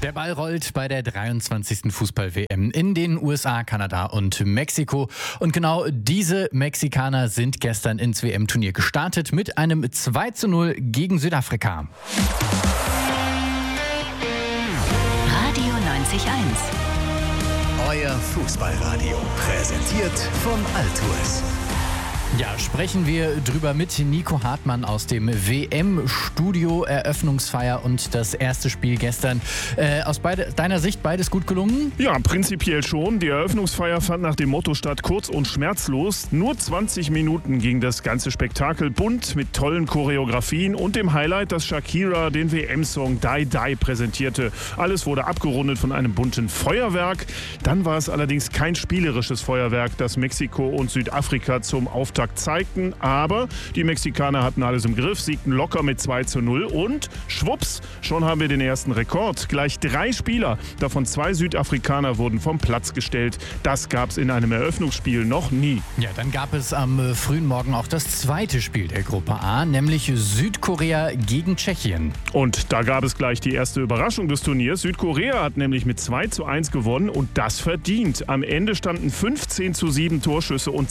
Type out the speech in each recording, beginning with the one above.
Der Ball rollt bei der 23. Fußball-WM in den USA, Kanada und Mexiko. Und genau diese Mexikaner sind gestern ins WM-Turnier gestartet mit einem 2:0 gegen Südafrika. Radio 90.1. Euer Fußballradio, präsentiert von Altours. Ja, sprechen wir drüber mit Nico Hartmann aus dem WM-Studio, Eröffnungsfeier und das erste Spiel gestern. Aus deiner Sicht beides gut gelungen? Ja, prinzipiell schon. Die Eröffnungsfeier fand nach dem Motto statt, kurz und schmerzlos. Nur 20 Minuten ging das ganze Spektakel bunt mit tollen Choreografien und dem Highlight, dass Shakira den WM-Song Die Die präsentierte. Alles wurde abgerundet von einem bunten Feuerwerk. Dann war es allerdings kein spielerisches Feuerwerk, das Mexiko und Südafrika zum Auftakt zeigten, aber die Mexikaner hatten alles im Griff, siegten locker mit 2:0 und schwupps, schon haben wir den ersten Rekord. Gleich 3 Spieler, davon 2 Südafrikaner, wurden vom Platz gestellt. Das gab es in einem Eröffnungsspiel noch nie. Ja, dann gab es am frühen Morgen auch das zweite Spiel der Gruppe A, nämlich Südkorea gegen Tschechien. Und da gab es gleich die erste Überraschung des Turniers. Südkorea hat nämlich mit 2:1 gewonnen und das verdient. Am Ende standen 15:7 Torschüsse und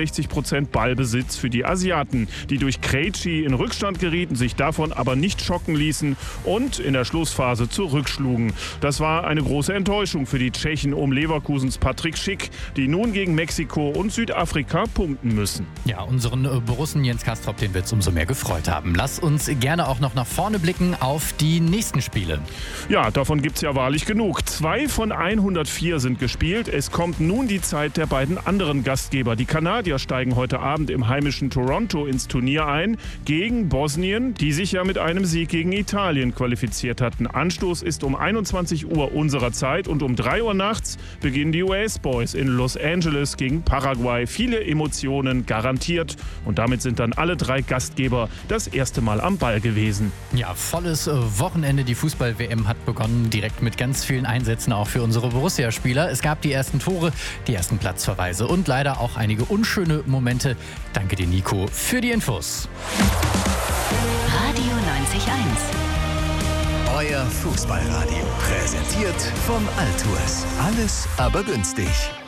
62% Ballbesitz für die Asiaten, die durch Krejci in Rückstand gerieten, sich davon aber nicht schocken ließen und in der Schlussphase zurückschlugen. Das war eine große Enttäuschung für die Tschechen um Leverkusens Patrick Schick, die nun gegen Mexiko und Südafrika punkten müssen. Ja, unseren Borussen Jens Kastrop, den wird es umso mehr gefreut haben. Lass uns gerne auch noch nach vorne blicken auf die nächsten Spiele. Ja, davon gibt es ja wahrlich genug. 2 von 104 sind gespielt. Es kommt nun die Zeit der beiden anderen Gastgeber. Die Kanadier steigen heute Abend im heimischen Toronto ins Turnier ein gegen Bosnien, die sich ja mit einem Sieg gegen Italien qualifiziert hatten. Anstoß ist um 21 Uhr unserer Zeit und um 3 Uhr nachts beginnen die US Boys in Los Angeles gegen Paraguay. Viele Emotionen garantiert und damit sind dann alle 3 Gastgeber das erste Mal am Ball gewesen. Ja, volles Wochenende. Die Fußball-WM hat begonnen, direkt mit ganz vielen Einsätzen auch für unsere Borussia-Spieler. Es gab die ersten Tore, die ersten Platzverweise und leider auch einige unschöne Momente. Danke dir, Nico, für die Infos. Radio 90.1. Euer Fußballradio, präsentiert von Altours. Alles aber günstig.